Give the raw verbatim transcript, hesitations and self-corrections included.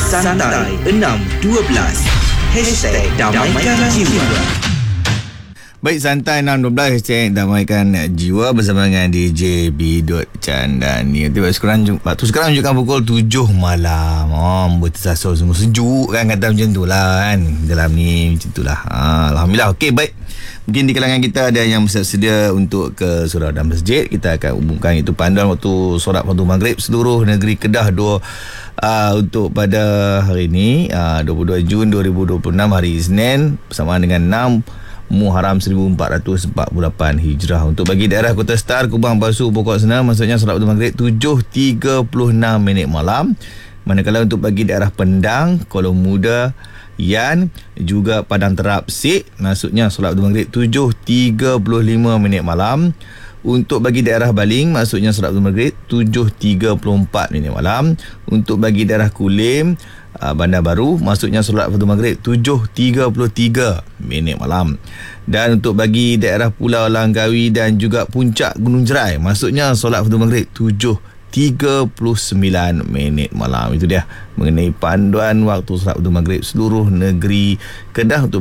Santai enam dua belas Hashtag Damaikan Jiwa. Baik, Santai enam dua belas Hashtag Damaikan Jiwa bersama dengan D J B. Chandani. Tiba sekarang waktu sekarang menunjukkan pukul tujuh malam. Oh, bertersasar semua sejuk kan, kata macam tu lah kan. Dalam ni macam tu lah. Ha, Alhamdulillah. Okey, baik. Mungkin di kalangan kita ada yang bersedia untuk ke surau dan masjid. Kita akan umumkan itu panduan waktu solat fardu maghrib seluruh negeri Kedah dua uh, untuk pada hari ini uh, dua puluh dua Jun dua ribu dua puluh enam, hari Isnin, bersamaan dengan enam Muharram seribu empat ratus empat puluh lapan Hijrah. Untuk bagi daerah Kota Star, Kubang, Basu, Pokok Senang, maksudnya solat fardu maghrib tujuh tiga puluh enam minit malam. Manakala untuk bagi daerah Pendang, Kuala Muda, Yan, juga Padang Terap, Sik, maksudnya solat fardu maghrib tujuh tiga puluh lima minit malam. Untuk bagi daerah Baling, maksudnya solat fardu maghrib tujuh tiga puluh empat minit malam. Untuk bagi daerah Kulim, Bandar Baru, maksudnya solat fardu maghrib tujuh tiga puluh tiga minit malam. Dan untuk bagi daerah Pulau Langkawi dan juga Puncak Gunung Jerai, maksudnya solat fardu maghrib tujuh tiga puluh sembilan minit malam. Itu dia mengenai panduan waktu solat fardu maghrib seluruh negeri Kedah untuk